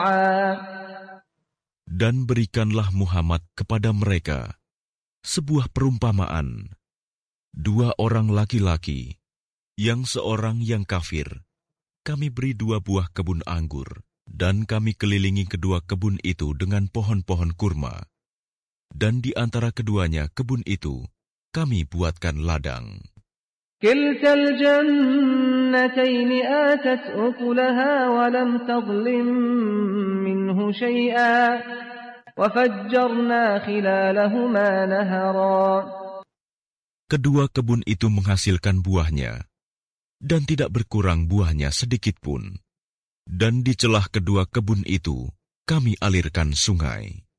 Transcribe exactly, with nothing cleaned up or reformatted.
Dan berikanlah Muhammad kepada mereka sebuah perumpamaan. Dua orang laki-laki, yang seorang yang kafir, kami beri dua buah kebun anggur, dan kami kelilingi kedua kebun itu dengan pohon-pohon kurma. Dan di antara keduanya kebun itu, kami buatkan ladang. كلتا الجنتين آتت أكلها ولم تظلم منه شيئا وفجرنا خلالهما نهرا. Kedua kebun itu menghasilkan buahnya, dan tidak berkurang buahnya sedikitpun. Dan di celah kedua kebun itu, kami alirkan sungai.